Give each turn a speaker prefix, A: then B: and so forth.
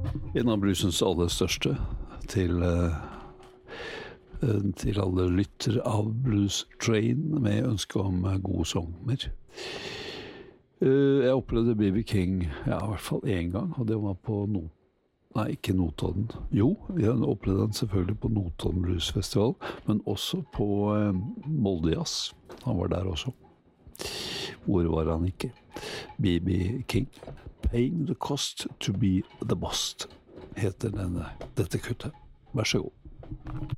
A: En av bluesens aller største til alle lytter av Blues Train med ønske om gode sanger. Jeg opplevde B.B. King, ja, i hvert fall en gang, og det var på ikke Notodden. Jo, jeg opplevde den selvfølgelig på Notodden Blues Festival, men også på Molde Jazz. Han var der også. Hvor var han ikke? B.B. King. Paying the cost to be the boss heter dette kuttet. Vær så god.